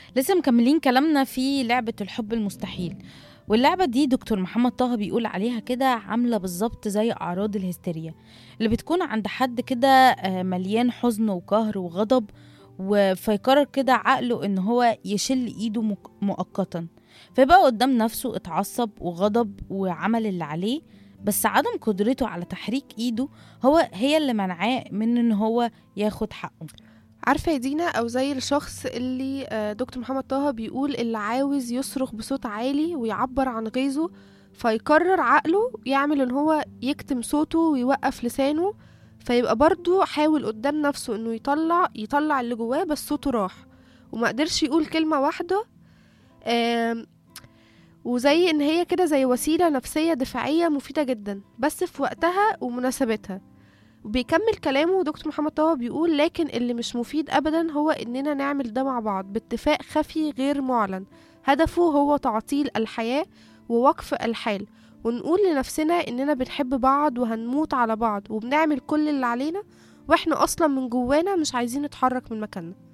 لسه مكملين كلامنا في لعبة الحب المستحيل. واللعبة دي دكتور محمد طه بيقول عليها كده عاملة بالظبط زي أعراض الهستيريا اللي بتكون عند حد كده مليان حزن وقهر وغضب. فيقرر كده عقله إن هو يشل إيده مؤقتا، فيبقى قدام نفسه اتعصب وغضب وعمل اللي عليه. بس عدم قدرته على تحريك إيده هي اللي منعاه من إن هو ياخد حقه. عارفة يا دينا، أو زي الشخص اللي دكتور محمد طه بيقول اللي عاوز يصرخ بصوت عالي ويعبر عن غيظه، فيقرر عقله يعمل ان هو يكتم صوته ويوقف لسانه. فيبقى برضو حاول قدام نفسه انه يطلع اللي جواه، بس صوته راح وما قدرش يقول كلمة واحدة. آم، وزي ان هي كده زي وسيلة نفسية دفاعية مفيدة جدا بس في وقتها ومناسبتها. وبيكمل كلامه دكتور محمد طه بيقول لكن اللي مش مفيد ابدا هو اننا نعمل ده مع بعض باتفاق خفي غير معلن، هدفه هو تعطيل الحياة ووقف الحال، ونقول لنفسنا اننا بنحب بعض وهنموت على بعض وبنعمل كل اللي علينا، واحنا اصلا من جوانا مش عايزين نتحرك من مكاننا.